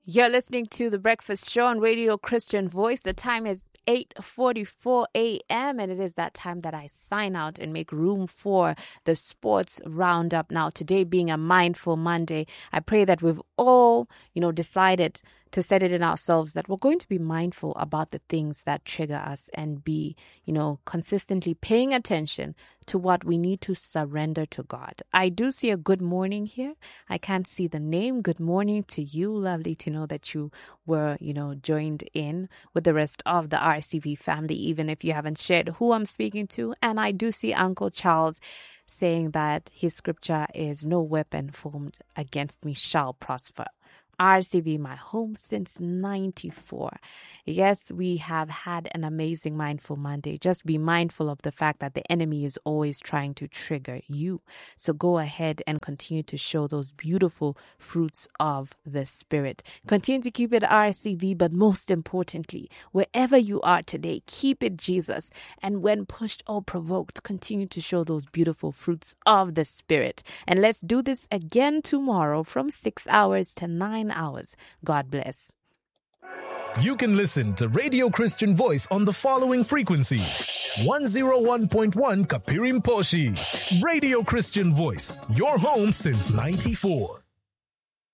You're listening to The Breakfast Show on Radio Christian Voice. The time is 8:44 a.m. and it is that time that I sign out and make room for the sports roundup. Now, today being a Mindful Monday, I pray that we've all, decided to set it in ourselves that we're going to be mindful about the things that trigger us and be, consistently paying attention to what we need to surrender to God. I do see a good morning here. I can't see the name. Good morning to you. Lovely to know that you were, joined in with the rest of the RCV family, even if you haven't shared who I'm speaking to. And I do see Uncle Charles saying that his scripture is "No weapon formed against me shall prosper." RCV, my home since 94. Yes, we have had an amazing Mindful Monday. Just be mindful of the fact that the enemy is always trying to trigger you. So go ahead and continue to show those beautiful fruits of the Spirit. Continue to keep it RCV, but most importantly, wherever you are today, keep it Jesus. And when pushed or provoked, continue to show those beautiful fruits of the Spirit. And let's do this again tomorrow from 6 hours to 9 hours. God bless. You can listen to Radio Christian Voice on the following frequencies: 101.1 Kapirim Poshi. Radio Christian Voice, your home since 94.